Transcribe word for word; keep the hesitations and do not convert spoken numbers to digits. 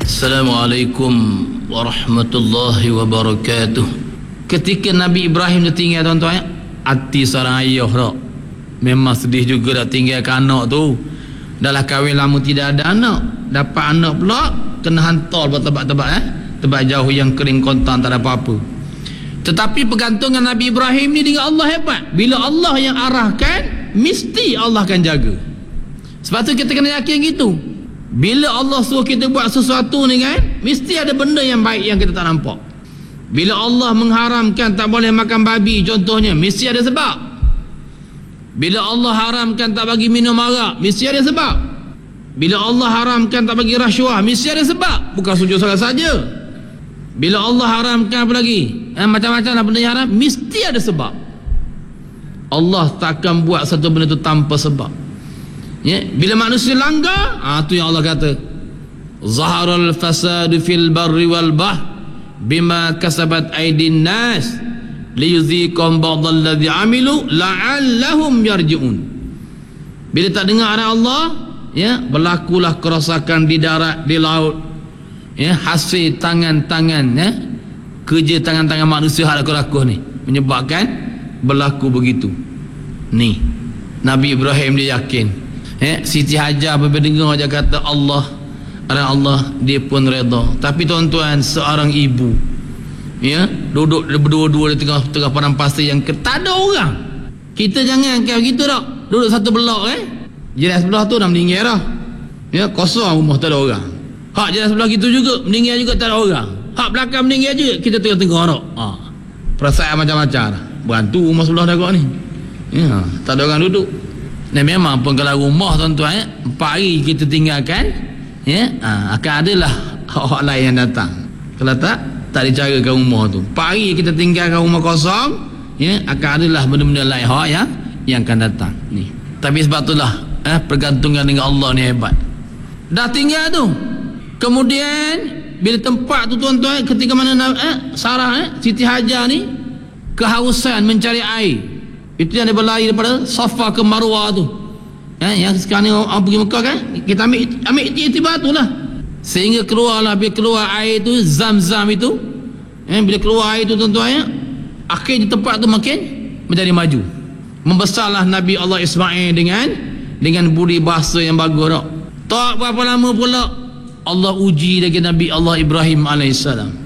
Assalamualaikum warahmatullahi wabarakatuh. Ketika Nabi Ibrahim dia tinggal tuan-tuan, hati seorang ayah tak memang sedih juga dah tinggalkan anak tu. Dah lah kahwin lama tidak ada anak, dapat anak pula kena hantar buat tempat-tempat eh tempat jauh yang kering kontan, tak ada apa-apa. Tetapi pergantungan Nabi Ibrahim ni dengan Allah hebat. Bila Allah yang arahkan, mesti Allah akan jaga. Sebab tu kita kena yakin gitu. Bila Allah suruh kita buat sesuatu ni kan, mesti ada benda yang baik yang kita tak nampak. Bila Allah mengharamkan tak boleh makan babi contohnya, mesti ada sebab. Bila Allah haramkan tak bagi minum arak, mesti ada sebab. Bila Allah haramkan tak bagi rasuah, mesti ada sebab. Bukan sujud salat saja. Bila Allah haramkan apa lagi, eh, macam-macam lah benda yang haram, mesti ada sebab. Allah takkan buat satu benda tu tanpa sebab. Ya, bila manusia langgar, ah tu yang Allah kata, zaharal fasadu fil barri wal bahr bima kasabat aydin nas liyuziqum ba'dalladzi amilu la'allahum yarji'un. Bila tak dengar arahan Allah, ya, berlakulah kerosakan di darat, di laut, ya, hasil tangan-tangan, ya, kerja tangan-tangan manusia hal laku-laku ni menyebabkan berlaku begitu. Ni Nabi Ibrahim dia yakin. Eh, Siti Hajar apabila dengar dia kata Allah, ada Allah, dia pun reda. Tapi tuan-tuan, seorang ibu, ya, duduk berdua-dua di tengah tengah padang pasir yang tak ada orang. Kita jangan kayak begitu tak. Duduk satu blok eh. Jiran sebelah tu dah meninggal dah. Ya, kosong rumah, tak ada orang. Hak jiran sebelah kita juga meninggal juga, tak ada orang. Hak belakang meninggal juga, kita tengah-tengah tak. Ha. Perasaan macam-macam dah. Bantu rumah sebelah dah kau ni. Ya, tak ada orang duduk. Dan memang pun kalau rumah tuan-tuan, eh, empat hari kita tinggalkan, ya, ha, akan adalah orang lain yang datang. Kalau tak, tak dicarakan rumah tu. Empat hari kita tinggalkan rumah kosong, ya, akan adalah benda-benda lain hak yang yang akan datang. Ni. Tapi sebab itulah, eh, pergantungan dengan Allah ni hebat. Dah tinggal tu. Kemudian bila tempat tu tuan-tuan, ketika mana eh, Sarah, eh, Siti Hajar ni kehausan mencari air. Itu yang dia berlari daripada Safa ke Marwah tu, eh, yang sekarang ni orang pergi Mekah kan, kita ambil ambil iktibar tu lah, sehingga keluarlah, bila keluar air tu Zam-Zam itu, eh, bila keluar air tu tuan-tuan, ya, akhir di tempat tu makin menjadi maju. Membesarlah Nabi Allah Ismail dengan dengan budi bahasa yang bagus tak. Tak berapa lama pula Allah uji lagi Nabi Allah Ibrahim alaihissalam.